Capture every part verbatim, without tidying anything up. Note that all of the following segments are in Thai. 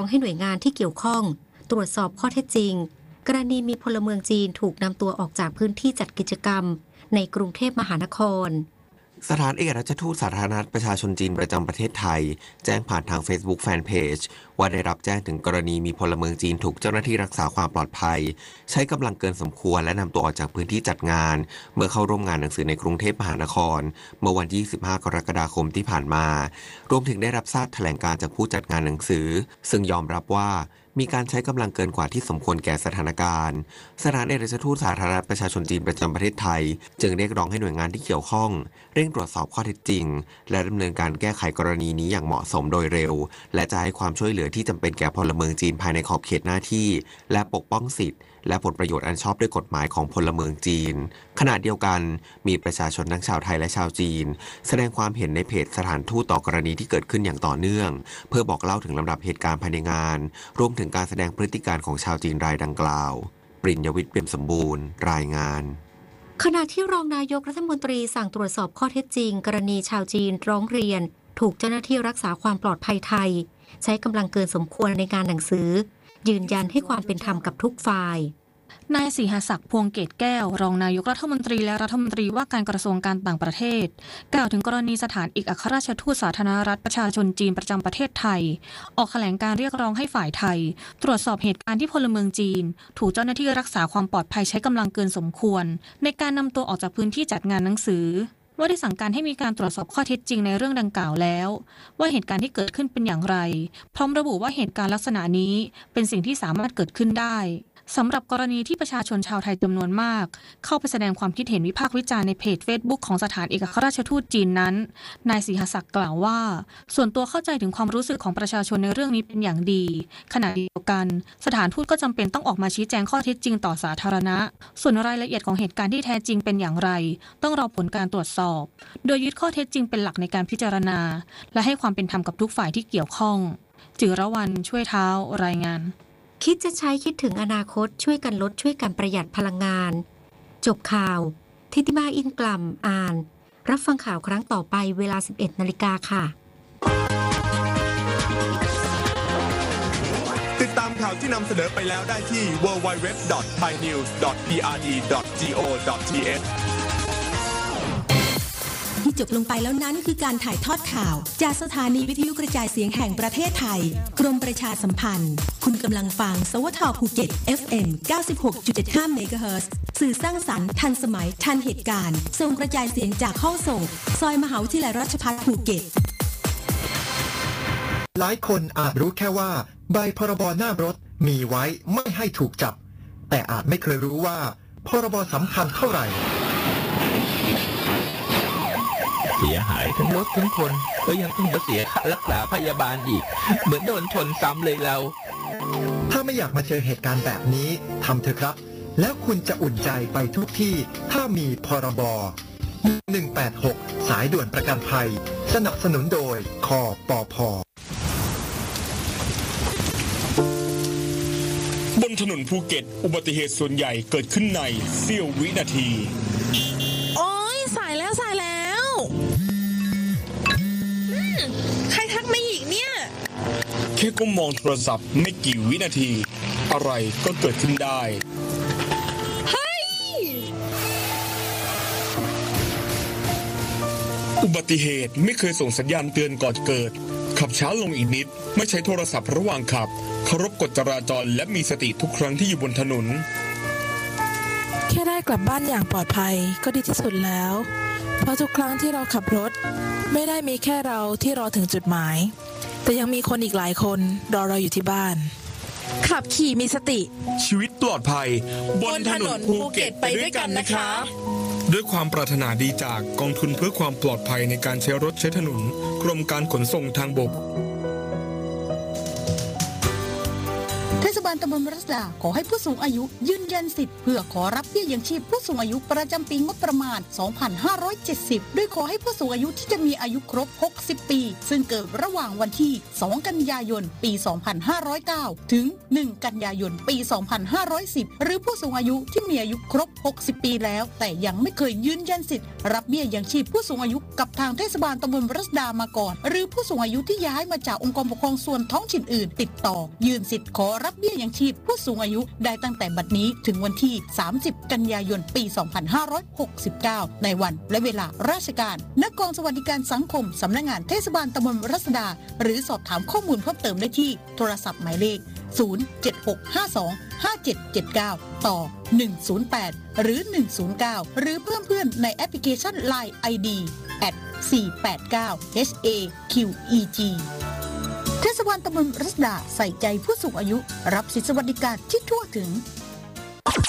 ให้หน่วยงานที่เกี่ยวข้องตรวจสอบข้อเท็จจริงกรณีมีพลเมืองจีนถูกนำตัวออกจากพื้นที่จัดกิจกรรมในกรุงเทพมหานครสถานเอกอัครราชทูตสาธารณรัฐประชาชนจีนประจำประเทศไทยแจ้งผ่านทาง Facebook Fanpage ว่าได้รับแจ้งถึงกรณีมีพลเมืองจีนถูกเจ้าหน้าที่รักษาความปลอดภัยใช้กำลังเกินสมควรและนำตัวออกจากพื้นที่จัดงานเมื่อเข้าร่วมงานหนังสือในกรุงเทพมหานครเมื่อวันที่ยี่สิบห้ากรกฎาคมที่ผ่านมารวมถึงได้รับทราบแถลงการจากผู้จัดงานหนังสือซึ่งยอมรับว่ามีการใช้กำลังเกินกว่าที่สมควรแก่สถานการณ์สถานเอกอัครราชทูตสาธารณรัฐประชาชนจีนประจำประเทศไทยจึงเรียกร้องให้หน่วยงานที่เกี่ยวข้องเร่งตรวจสอบข้อเท็จจริงและดำเนินการแก้ไขกรณีนี้อย่างเหมาะสมโดยเร็วและจะให้ความช่วยเหลือที่จำเป็นแก่พลเมืองจีนภายในขอบเขตหน้าที่และปกป้องสิทธิและผลประโยชน์อันชอบด้วยกฎหมายของพลเมืองจีนขณะเดียวกันมีประชาชนทั้งชาวไทยและชาวจีนแสดงความเห็นในเพจสถานทูตต่อกรณีที่เกิดขึ้นอย่างต่อเนื่องเพื่อบอกเล่าถึงลำดับเหตุการณ์ภายในงานรวมถึงการแสดงพฤติการของชาวจีนรายดังกล่าวปริญญวิทย์เปี่ยมสมบูรณ์รายงานขณะที่รองนายกรัฐมนตรีสั่งตรวจสอบข้อเท็จจริงกรณีชาวจีนร้องเรียนถูกเจ้าหน้าที่รักษาความปลอดภัยไทยใช้กำลังเกินสมควรในการหนังสือยืนยันให้ความเป็นธรรมกับทุกฝ่ายนายศรีหศักดิ์พวงเกตแก้วรองนายกรัฐมนตรีและรัฐมนตรีว่าการกระทรวงการต่างประเทศกล่าวถึงกรณีสถานเอกอัครราชทูตสาธารณรัฐประชาชนจีนประจำประเทศไทยออกแถลงการเรียกร้องให้ฝ่ายไทยตรวจสอบเหตุการณ์ที่พลเมืองจีนถูกเจ้าหน้าที่รักษาความปลอดภัยใช้กำลังเกินสมควรในการนำตัวออกจากพื้นที่จัดงานหนังสือว่าได้สั่งการให้มีการตรวจสอบข้อเท็จจริงในเรื่องดังกล่าวแล้วว่าเหตุการณ์ที่เกิดขึ้นเป็นอย่างไรพร้อมระบุว่าเหตุการณ์ลักษณะนี้เป็นสิ่งที่สามารถเกิดขึ้นได้สำหรับกรณีที่ประชาชนชาวไทยจำนวนมากเข้าไปแสดงความคิดเห็นวิพากษ์วิจารณ์ในเพจ Facebook ของสถานเอกอัครราชทูตจีนนั้นนายศรีหศักดิ์กล่าวว่าส่วนตัวเข้าใจถึงความรู้สึกของประชาชนในเรื่องนี้เป็นอย่างดีขณะเดียวกันสถานทูตก็จำเป็นต้องออกมาชี้แจงข้อเท็จจริงต่อสาธารณะส่วนรายละเอียดของเหตุการณ์ที่แท้จริงเป็นอย่างไรต้องรอผลการตรวจสอบโดยยึดข้อเท็จจริงเป็นหลักในการพิจารณาและให้ความเป็นธรรมกับทุกฝ่ายที่เกี่ยวข้องจิรวรรณช่วยเท้ารายงานคิดจะใช้คิดถึงอนาคตช่วยกันลดช่วยกันประหยัดพลังงานจบข่าวทิติมาอินกล่ำอ่านรับฟังข่าวครั้งต่อไปเวลา สิบเอ็ดนาฬิกา นค่ะติดตามข่าวที่นำเสนอไปแล้วได้ที่ ดับเบิลยู ดับเบิลยู ดับเบิลยู ดอท ไทยนิวส์ ดอท พี อาร์ ดี ดอท จี โอ ดอท ที เอชที่จบลงไปแล้วนั้นคือการถ่ายทอดข่าวจากสถานีวิทยุกระจายเสียงแห่งประเทศไทยกรมประชาสัมพันธ์คุณกำลังฟังสวทภูเก็ต เอฟ เอ็ม เก้าสิบหกจุดเจ็ดห้า เมกะเฮิรตซ์สื่อสร้างสรรค์ทันสมัยทันเหตุการณ์ส่งกระจายเสียงจากห้องส่งซอยมหาวิทยาลัยราชภัฏภูเก็ตหลายคนอาจรู้แค่ว่าใบพรบหน้ารถมีไว้ไม่ให้ถูกจับแต่อาจไม่เคยรู้ว่าพรบสำคัญเท่าไหร่เสียหายทั้งรถทั้งคนก็ยังต้องมาเสียค่ารักษาพยาบาลอีกเหมือนโดนชนซ้ำเลยเราถ้าไม่อยากมาเจอเหตุการณ์แบบนี้ทำเถอะครับแล้วคุณจะอุ่นใจไปทุกที่ถ้ามีพรบหนึ่งแปดหกสายด่วนประกันภัยสนับสนุนโดยคปภ. บนถนนภูเก็ตอุบัติเหตุส่วนใหญ่เกิดขึ้นในเสี้ยววินาทีโอ๊ยสายแล้วสายแล้วใครทักมาอีกเนี่ยแค่ก้มมองโทรศัพท์ไม่กี่วินาทีอะไรก็เกิดขึ้นได้เฮ้ยอุบัติเหตุไม่เคยส่งสัญญาณเตือนก่อนเกิดขับช้าลงอีกนิดไม่ใช้โทรศัพท์ระหว่างขับเคารพกฎจราจรและมีสติทุกครั้งที่อยู่บนถนนแค่ได้กลับบ้านอย่างปลอดภัยก็ดีที่สุดแล้วเพราะทุกครั้งที่เราขับรถไม่ได้มีแค่เราที่รอถึงจุดหมายแต่ยังมีคนอีกหลายคนรอเราอยู่ที่บ้านขับขี่มีสติชีวิตปลอดภัยบนถนนภูเก็ตไปด้วยกันนะคะด้วยความปรารถนาดีจากกองทุนเพื่อความปลอดภัยในการใช้รถใช้ถนนกรมการขนส่งทางบกเทศบาลตำบลรัศดาขอให้ผู้สูงอายุยืนยันสิทธิ์เพื่อขอรับเบี้ยยังชีพผู้สูงอายุประจำปีงบประมาณ สองพันห้าร้อยเจ็ดสิบ โดยขอให้ผู้สูงอายุที่จะมีอายุครบ หกสิบ ปี ซึ่งเกิดระหว่างวันที่ สอง กันยายน ปี สองพันห้าร้อยเก้า ถึง หนึ่ง กันยายน ปี สองพันห้าร้อยสิบ หรือผู้สูงอายุที่มีอายุครบ หกสิบ ปีแล้วแต่ยังไม่เคยยืนยันสิทธิ์รับเบี้ยยังชีพผู้สูงอายุกับทางเทศบาลตำบลรัศดามาก่อนหรือผู้สูงอายุที่ย้ายมาจากองค์กรปกครองส่วนท้องถิ่นอื่นติดต่อยื่นสิทธิ์ขอรับเบี้ยยังชีพผู้สูงอายุได้ตั้งแต่บัดนี้ถึงวันที่ สามสิบ กันยายน ปี สองพันห้าร้อยหกสิบเก้า ในวันและเวลาราชการณกองสวัสดิการสังคมสำนักงานเทศบาลตำบลรัศดาหรือสอบถามข้อมูลเพิ่มเติมได้ที่โทรศัพท์หมายเลข ศูนย์ เจ็ด หก ห้า สอง ห้า เจ็ด เจ็ด เก้า ต่อ หนึ่ง ศูนย์ แปด หรือ หนึ่ง ศูนย์ เก้า หรือเพิ่มเพื่อนในแอปพลิเคชัน ไลน์ ไอ ดี แอท สี่ แปด เก้า เอช เอ คิว อี จี เทศบาลตำบลรัศดาใส่ใจผู้สูงอายุรับสิทธิสวัสดิการที่ทั่วถึง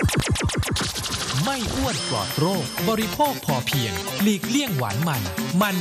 ไม่อ้วนปลอดโรคบริโภคพอเพียงหลีกเลี่ยงหวานมันมัน